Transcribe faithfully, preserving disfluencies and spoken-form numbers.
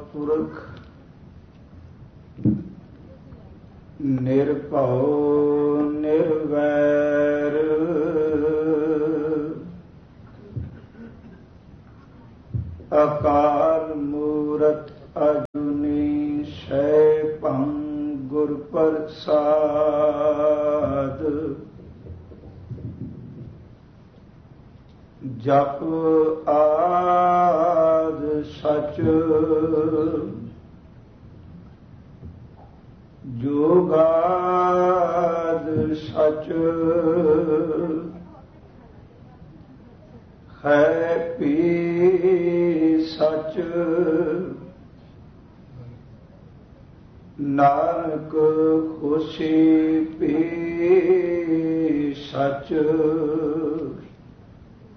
पुरख निर्भौ निर्वैर अकाल मूरत अजुनी सैभं गुर प्रसाद जप आद सच जोगाद सच है पी सच नानक खुशी पी सच